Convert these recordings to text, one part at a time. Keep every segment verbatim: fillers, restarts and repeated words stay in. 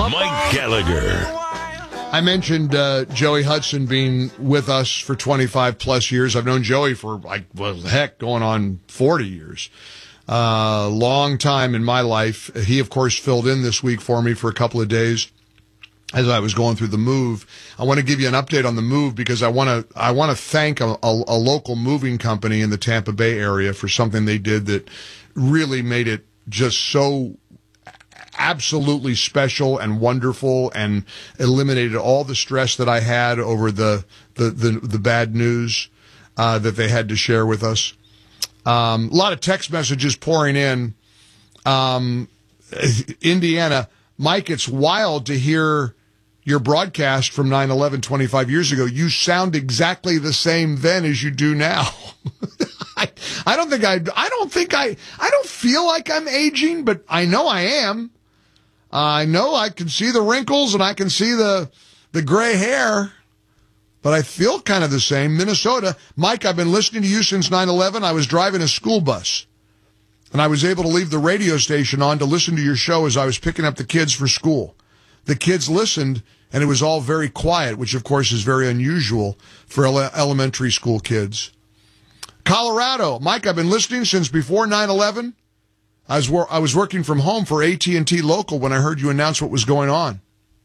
Mike Gallagher. I mentioned uh, Joey Hudson being with us for twenty-five plus years. I've known Joey for, like, well, heck, going on forty years. Uh, long time in my life. He, of course, filled in this week for me for a couple of days as I was going through the move. I want to give you an update on the move because I want to I want to thank a, a, a local moving company in the Tampa Bay area for something they did that really made it just so absolutely special and wonderful and eliminated all the stress that I had over the the the, the bad news uh, that they had to share with us. Um, a lot of text messages pouring in. Um, Indiana, Mike, it's wild to hear your broadcast from nine eleven twenty-five years ago. You sound exactly the same then as you do now. I, I don't think I, I don't think I, I don't feel like I'm aging, but I know I am. Uh, I know I can see the wrinkles and I can see the, the gray hair, but I feel kind of the same. Minnesota, Mike, I've been listening to you since nine eleven. I was driving a school bus and I was able to leave the radio station on to listen to your show as I was picking up the kids for school. The kids listened and it was all very quiet, which of course is very unusual for ele- elementary school kids. Colorado, Mike, I've been listening since before nine eleven. I was wor- I was working from home for A T and T Local when I heard you announce what was going on.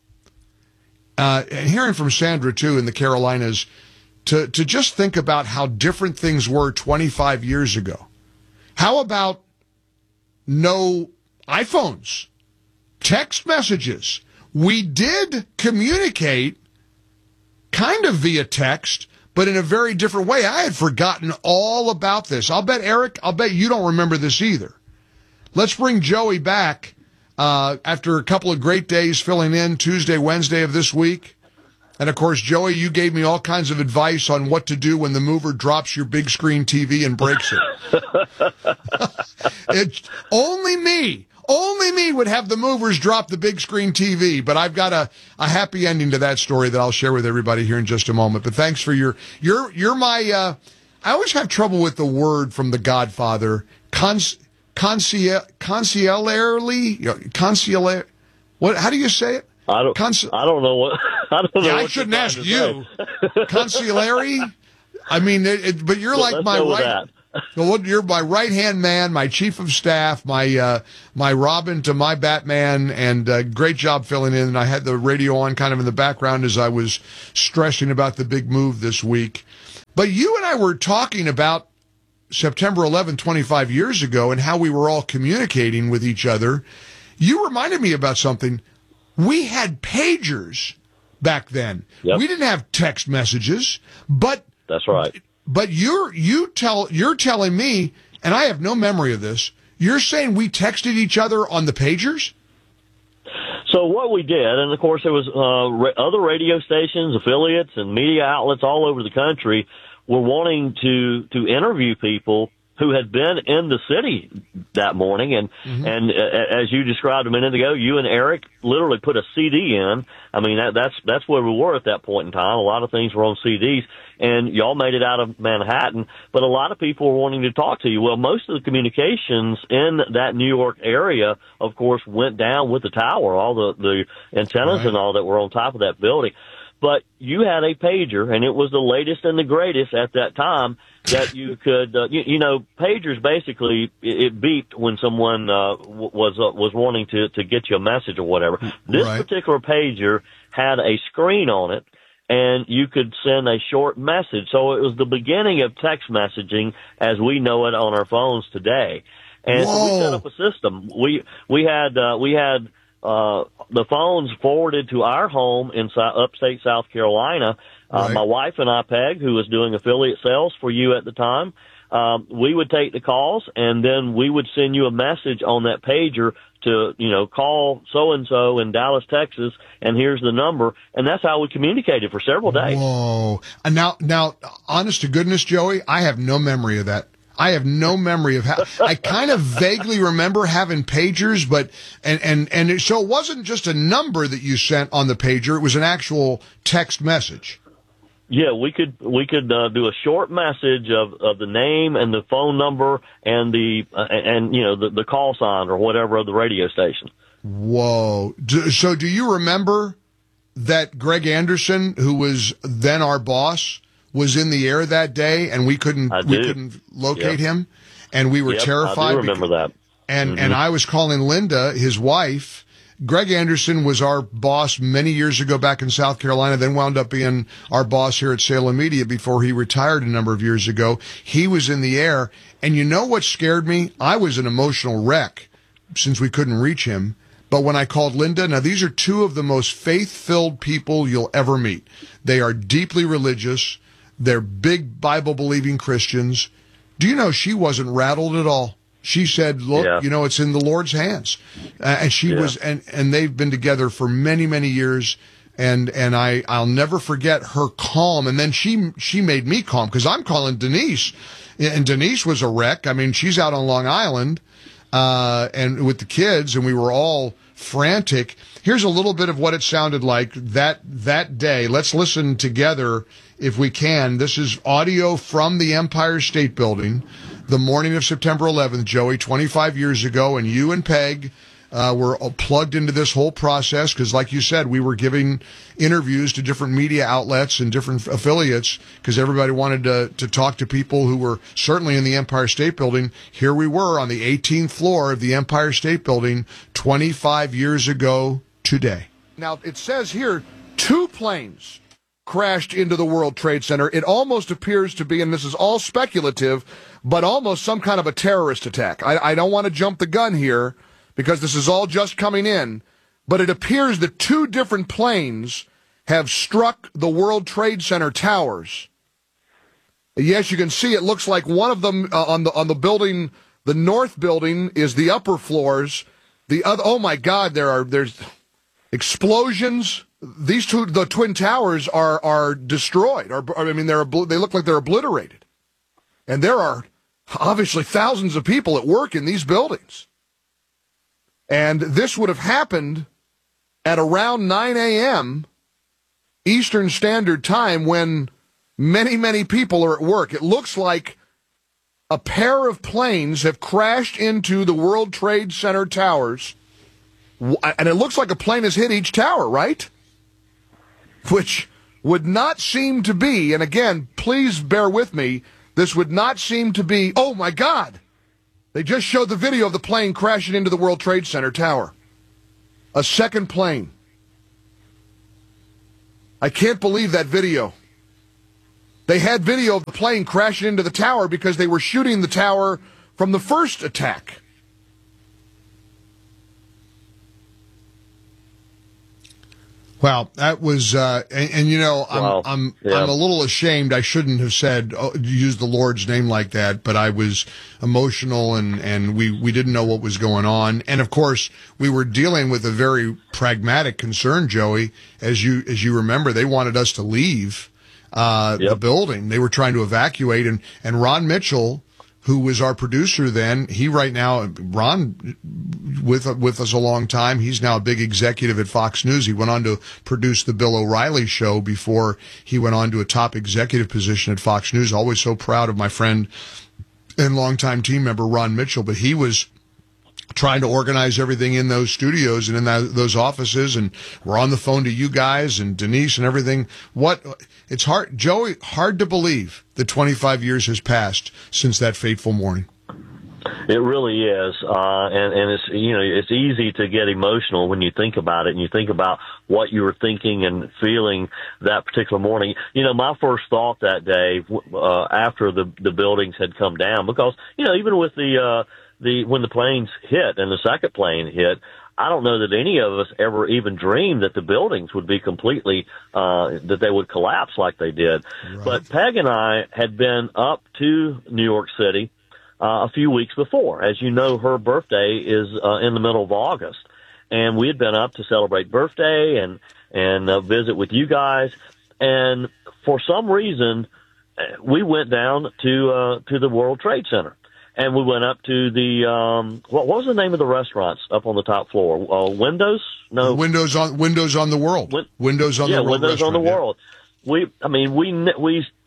Uh, and hearing from Sandra, too, in the Carolinas, to, to just think about how different things were twenty-five years ago. How about no iPhones, text messages? We did communicate kind of via text, but in a very different way. I had forgotten all about this. I'll bet, Eric, I'll bet you don't remember this either. Let's bring Joey back uh, after a couple of great days filling in Tuesday, Wednesday of this week. And, of course, Joey, you gave me all kinds of advice on what to do when the mover drops your big screen T V and breaks it. It's only me. Only me would have the movers drop the big screen T V, but I've got a, a happy ending to that story that I'll share with everybody here in just a moment. But thanks for your, you're, you're my, uh, I always have trouble with the word from The Godfather, cons, consiel, consigliere, consigliere, what, how do you say it? I don't, Cons- I don't know what, I don't know yeah, what I shouldn't ask you. Say. Consigliere? I mean, it, it, but you're Well, like let's my go with right. that. Well, you're my right-hand man, my chief of staff, my uh, my Robin to my Batman, and uh, great job filling in. And I had the radio on kind of in the background as I was stressing about the big move this week. But you and I were talking about September eleventh, twenty-five years ago, and how we were all communicating with each other. You reminded me about something. We had pagers back then. Yep. We didn't have text messages, but That's right. But you're you tell you're telling me, and I have no memory of this. You're saying we texted each other on the pagers? So what we did, and of course there was uh, ra- other radio stations, affiliates, and media outlets all over the country were wanting to to interview people who had been in the city that morning. And, mm-hmm. and uh, as you described a minute ago, you and Eric literally put a C D in. I mean, that, that's, that's where we were at that point in time. A lot of things were on C Ds, and y'all made it out of Manhattan, but a lot of people were wanting to talk to you. Well, most of the communications in that New York area, of course, went down with the tower, all the, the antennas right. and all that were on top of that building. But you had a pager, and it was the latest and the greatest at that time that you could, uh, you, you know, pagers basically, it, it beeped when someone uh, w- was uh, was wanting to, to get you a message or whatever. This right. particular pager had a screen on it, and you could send a short message. So it was the beginning of text messaging as we know it on our phones today. And Whoa. so we set up a system. We we had uh, we had. Uh, the phones forwarded to our home in so- upstate South Carolina. Uh, right. My wife and I, Peg, who was doing affiliate sales for you at the time, um, we would take the calls, and then we would send you a message on that pager to, you know, call so-and-so in Dallas, Texas, and here's the number. And that's how we communicated for several days. Whoa. And now, now, honest to goodness, Joey, I have no memory of that. I have no memory of how, I kind of vaguely remember having pagers, but, and, and, and it, so it wasn't just a number that you sent on the pager, it was an actual text message. Yeah, we could, we could, uh, do a short message of, of the name and the phone number and the, uh, and, you know, the, the call sign or whatever of the radio station. Whoa. Do, so do you remember that Greg Anderson, who was then our boss, was in the air that day and we couldn't I we do. couldn't locate Yep. him, and we were Yep, terrified? I do remember because, that. And Mm-hmm. and I was calling Linda, his wife. Greg Anderson was our boss many years ago back in South Carolina, then wound up being our boss here at Salem Media before he retired a number of years ago. He was in the air, and you know what scared me? I was an emotional wreck since we couldn't reach him. But when I called Linda, now these are two of the most faith-filled people you'll ever meet. They are deeply religious. They're big Bible-believing Christians. Do you know she wasn't rattled at all? She said, look, Yeah. you know, it's in the Lord's hands. Uh, and she Yeah. was, and, and they've been together for many, many years. And, and I, I'll never forget her calm. And then she, she made me calm because I'm calling Denise, and Denise was a wreck. I mean, she's out on Long Island, uh, and with the kids, and we were all frantic. Here's a little bit of what it sounded like that, that day. Let's listen together if we can. This is audio from the Empire State Building, the morning of September eleventh, Joey, twenty-five years ago, and you and Peg uh, were plugged into this whole process because, like you said, we were giving interviews to different media outlets and different affiliates because everybody wanted to, to talk to people who were certainly in the Empire State Building. Here we were on the eighteenth floor of the Empire State Building twenty-five years ago today. Now, it says here two planes crashed into the World Trade Center. It almost appears to be, and this is all speculative, but almost some kind of a terrorist attack. I, I don't want to jump the gun here because this is all just coming in, but it appears that two different planes have struck the World Trade Center towers. Yes, you can see it looks like one of them uh, on the on the building, the north building is the upper floors. The other, oh my God, there are there's explosions. These two, the twin towers, are are destroyed. Or I mean, they're they look like they're obliterated, and there are obviously thousands of people at work in these buildings. And this would have happened at around nine a.m. Eastern Standard Time when many, many people are at work. It looks like a pair of planes have crashed into the World Trade Center towers, and it looks like a plane has hit each tower, right? Which would not seem to be, and again, please bear with me, this would not seem to be, oh my God, they just showed the video of the plane crashing into the World Trade Center tower. A second plane. I can't believe that video. They had video of the plane crashing into the tower because they were shooting the tower from the first attack. Well, that was, uh, and, and you know, I'm, Wow. I'm, Yeah. I'm a little ashamed. I shouldn't have said, oh, use the Lord's name like that, but I was emotional and, and we, we didn't know what was going on. And of course, we were dealing with a very pragmatic concern, Joey. As you, as you remember, they wanted us to leave, uh, Yep. the building. They were trying to evacuate, and, and Ron Mitchell, who was our producer then, he right now, Ron, with with us a long time, he's now a big executive at Fox News. He went on to produce the Bill O'Reilly show before he went on to a top executive position at Fox News. Always so proud of my friend and longtime team member Ron Mitchell, but he was trying to organize everything in those studios and in that, those offices, and we're on the phone to you guys and Denise and everything. What, it's hard, Joey, hard to believe that twenty-five years has passed since that fateful morning. It really is, uh, and and it's you know it's easy to get emotional when you think about it, and you think about what you were thinking and feeling that particular morning. You know, my first thought that day uh, after the the buildings had come down, because you know even with the uh, the when the planes hit and the second plane hit, I don't know that any of us ever even dreamed that the buildings would be completely, uh, that they would collapse like they did. Right. But Peg and I had been up to New York City uh, a few weeks before. As you know, her birthday is uh, in the middle of August. And we had been up to celebrate birthday and, and uh, visit with you guys. And for some reason, we went down to, uh, to the World Trade Center. And we went up to the, um, what, what was the name of the restaurants up on the top floor? Uh, Windows? No. Windows on, Windows on the World. Win- Windows on yeah, the World. Windows on the yeah. World. We, I mean, we, we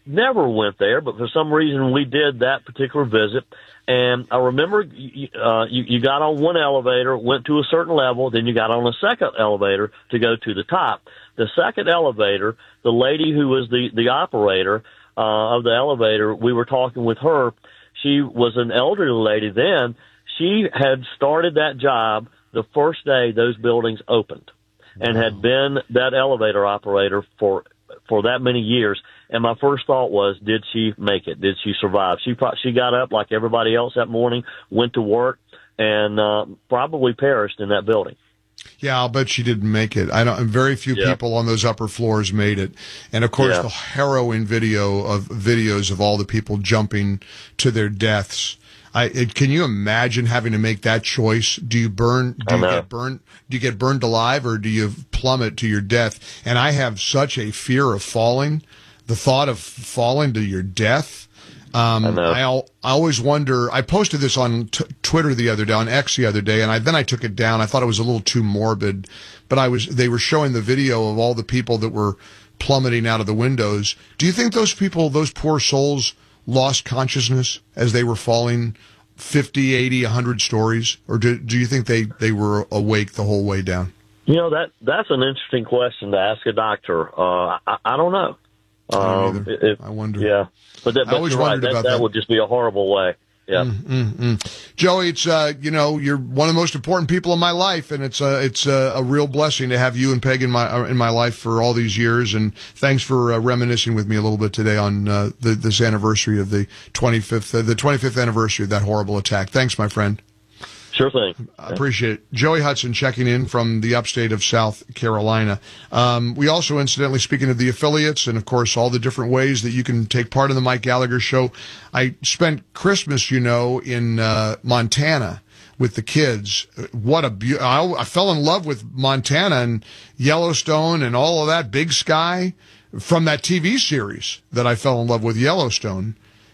never went there, but for some reason we did that particular visit. And I remember uh, you, you got on one elevator, went to a certain level, then you got on a second elevator to go to the top. The second elevator, the lady who was the, the operator uh, of the elevator, we were talking with her. She was an elderly lady then. She had started that job the first day those buildings opened and wow. had been that elevator operator for for that many years. And my first thought was, did she make it? Did she survive? She pro- she got up like everybody else that morning, went to work, and uh, probably perished in that building. Yeah, I'll bet she didn't make it. I don't. Very few yeah. people on those upper floors made it, and of course, yeah. the harrowing video of videos of all the people jumping to their deaths. I it, can you imagine having to make that choice? Do you burn? Do you get burned? Do you get burned alive, or do you plummet to your death? And I have such a fear of falling. The thought of falling to your death. Um, I, I always wonder. I posted this on t- Twitter the other day, on X the other day, and I, then I took it down. I thought it was a little too morbid, but I was. They were showing the video of all the people that were plummeting out of the windows. Do you think those people, those poor souls, lost consciousness as they were falling fifty, eighty, one hundred stories, or do do you think they they were awake the whole way down? You know, that that's an interesting question to ask a doctor. Uh, I, I don't know. Um, I, it, I wonder. Yeah, but, that, but I always you're wondered right. That, about that. That would just be a horrible way. Yeah, mm, mm, mm. Joey, it's uh, you know, you're one of the most important people in my life, and it's a it's a, a real blessing to have you and Peg in my in my life for all these years. And thanks for uh, reminiscing with me a little bit today on uh, the, this anniversary of the twenty-fifth uh, the twenty-fifth anniversary of that horrible attack. Thanks, my friend. Sure thing. I appreciate it. Joey Hudson checking in from the upstate of South Carolina. Um, we also, incidentally, speaking of the affiliates and, of course, all the different ways that you can take part in the Mike Gallagher Show, I spent Christmas, you know, in uh, Montana with the kids. What a be- I, I fell in love with Montana and Yellowstone and all of that, Big Sky, from that T V series that I fell in love with, Yellowstone.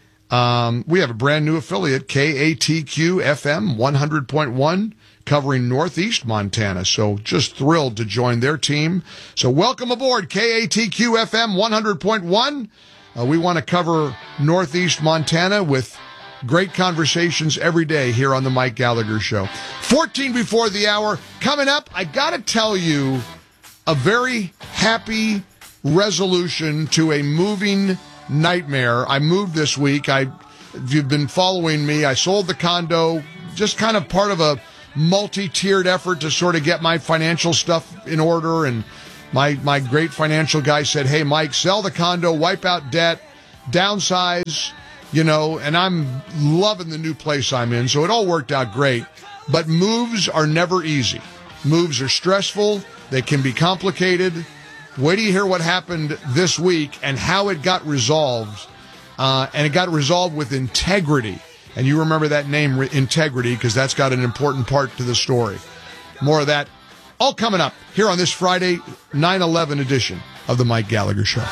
Um, we have a brand new affiliate, K A T Q F M one hundred point one, covering Northeast Montana. So just thrilled to join their team. So welcome aboard, K A T Q F M one hundred point one. Uh, we want to cover Northeast Montana with great conversations every day here on the Mike Gallagher Show. fourteen before the hour. Coming up, I got to tell you a very happy resolution to a moving nightmare. I moved this week. I, if you've been following me, I sold the condo, just kind of part of a multi-tiered effort to sort of get my financial stuff in order. And my, my great financial guy said, hey, Mike, sell the condo, wipe out debt, downsize, you know, and I'm loving the new place I'm in. So it all worked out great. But moves are never easy. Moves are stressful. They can be complicated. Wait till you hear what happened this week and how it got resolved. Uh, and it got resolved with integrity. And you remember that name, integrity, because that's got an important part to the story. More of that all coming up here on this Friday, nine eleven edition of the Mike Gallagher Show.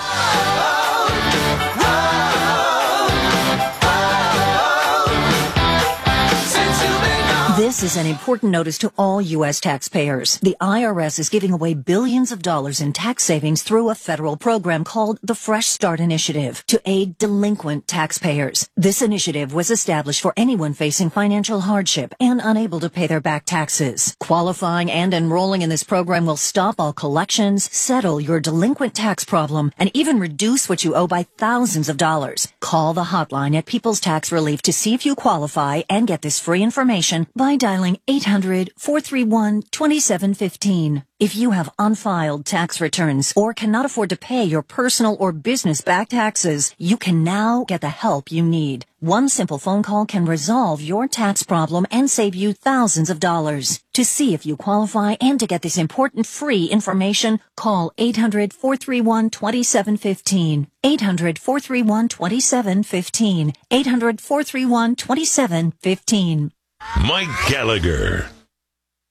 This is an important notice to all U S taxpayers. The I R S is giving away billions of dollars in tax savings through a federal program called the Fresh Start Initiative to aid delinquent taxpayers. This initiative was established for anyone facing financial hardship and unable to pay their back taxes. Qualifying and enrolling in this program will stop all collections, settle your delinquent tax problem, and even reduce what you owe by thousands of dollars. Call the hotline at People's Tax Relief to see if you qualify and get this free information by dialing eight hundred, four three one, two seven one five. If you have unfiled tax returns or cannot afford to pay your personal or business back taxes, you can now get the help you need. One simple phone call can resolve your tax problem and save you thousands of dollars. To see if you qualify and to get this important free information, call eight hundred, four three one, two seven one five. eight hundred, four three one, two seven one five. eight hundred, four three one, two seven one five. Mike Gallagher.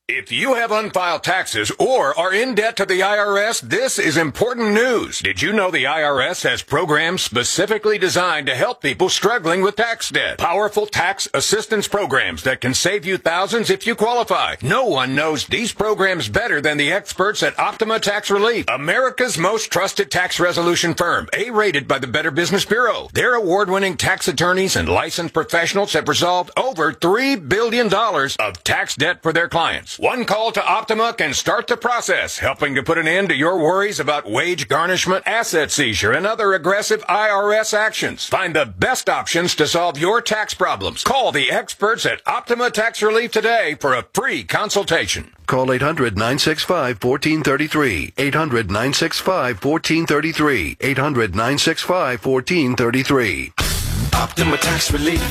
If you have unfiled taxes or are in debt to the I R S, this is important news. Did you know the I R S has programs specifically designed to help people struggling with tax debt? Powerful tax assistance programs that can save you thousands if you qualify. No one knows these programs better than the experts at Optima Tax Relief, America's most trusted tax resolution firm, A-rated by the Better Business Bureau. Their award-winning tax attorneys and licensed professionals have resolved over three billion dollars of tax debt for their clients. One call to Optima can start the process, helping to put an end to your worries about wage garnishment, asset seizure, and other aggressive I R S actions. Find the best options to solve your tax problems. Call the experts at Optima Tax Relief today for a free consultation. Call eight hundred, nine six five, one four three three. eight hundred, nine six five, one four three three. eight hundred, nine six five, one four three three. Optima Tax Relief.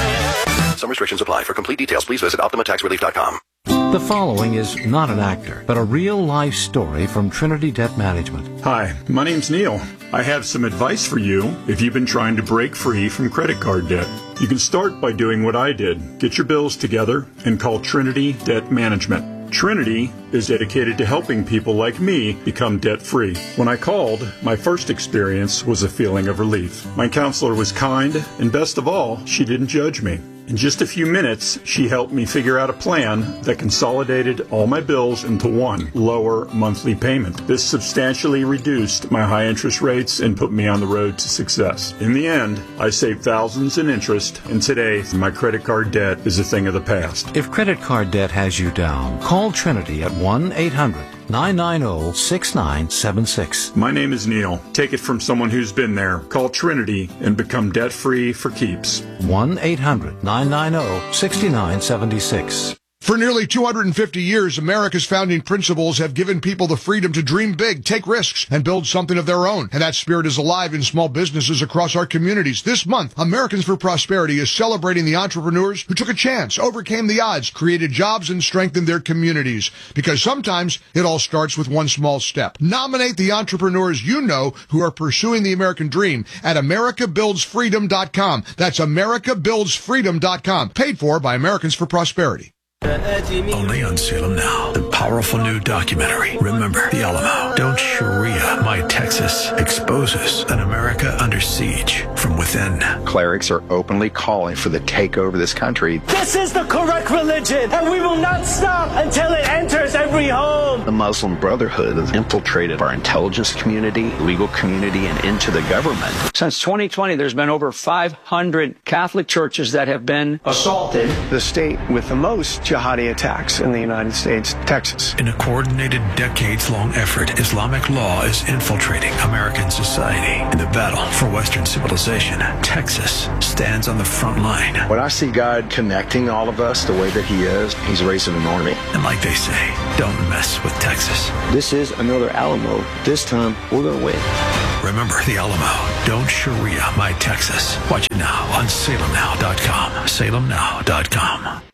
Some restrictions apply. For complete details, please visit optima tax relief dot com. The following is not an actor, but a real-life story from Trinity Debt Management. Hi, my name's Neil. I have some advice for you if you've been trying to break free from credit card debt. You can start by doing what I did. Get your bills together and call Trinity Debt Management. Trinity is dedicated to helping people like me become debt-free. When I called, my first experience was a feeling of relief. My counselor was kind, and best of all, she didn't judge me. In just a few minutes, she helped me figure out a plan that consolidated all my bills into one lower monthly payment. This substantially reduced my high interest rates and put me on the road to success. In the end, I saved thousands in interest, and today, my credit card debt is a thing of the past. If credit card debt has you down, call Trinity at one eight hundred, nine nine zero, six nine seven six. My name is Neil. Take it from someone who's been there. Call Trinity and become debt-free for keeps. one eight hundred, nine nine zero, six nine seven six. For nearly two hundred fifty years, America's founding principles have given people the freedom to dream big, take risks, and build something of their own. And that spirit is alive in small businesses across our communities. This month, Americans for Prosperity is celebrating the entrepreneurs who took a chance, overcame the odds, created jobs, and strengthened their communities. Because sometimes it all starts with one small step. Nominate the entrepreneurs you know who are pursuing the American dream at america builds freedom dot com. That's america builds freedom dot com. Paid for by Americans for Prosperity. Only on Salem Now. The powerful new documentary, Remember the Alamo. Don't Sharia My Texas exposes an America under siege from within. Clerics are openly calling for the takeover of this country. This is the correct religion, and we will not stop until it enters every home. The Muslim Brotherhood has infiltrated our intelligence community, legal community, and into the government. Since twenty twenty, there's been over five hundred Catholic churches that have been assaulted. The state with the most jihadi attacks in the United States, Texas. In a coordinated, decades-long effort, Islamic law is infiltrating American society. In the battle for Western civilization, Texas stands on the front line. When I see God connecting all of us the way that he is, he's raising an army. And like they say, don't mess with Texas. This is another Alamo. This time, we're going to win. Remember the Alamo. Don't Sharia My Texas. Watch it now on salem now dot com. salem now dot com.